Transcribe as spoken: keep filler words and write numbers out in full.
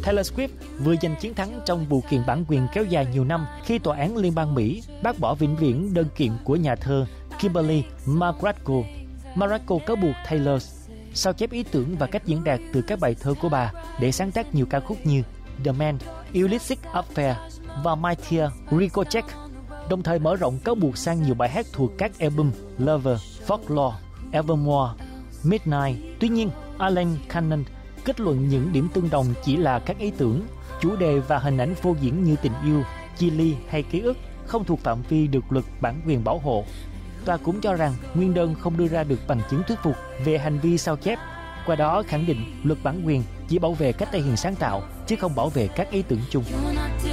Taylor Swift vừa giành chiến thắng trong vụ kiện bản quyền kéo dài nhiều năm khi tòa án liên bang Mỹ bác bỏ vĩnh viễn đơn kiện của nhà thơ Kimberly McGrathco. McGrathco cáo buộc Taylor sao chép ý tưởng và cách diễn đạt từ các bài thơ của bà để sáng tác nhiều ca khúc như The Man, Ulysses Affair và My Dear Rico Jack, đồng thời mở rộng cáo buộc sang nhiều bài hát thuộc các album Lover, Folklore, Evermore, Midnight. Tuy nhiên, Alan Cannon kết luận những điểm tương đồng chỉ là các ý tưởng, chủ đề và hình ảnh phô diễn như tình yêu, chia ly hay ký ức không thuộc phạm vi được luật bản quyền bảo hộ. Tòa cũng cho rằng nguyên đơn không đưa ra được bằng chứng thuyết phục về hành vi sao chép, qua đó khẳng định luật bản quyền chỉ bảo vệ cách thể hiện sáng tạo chứ không bảo vệ các ý tưởng chung.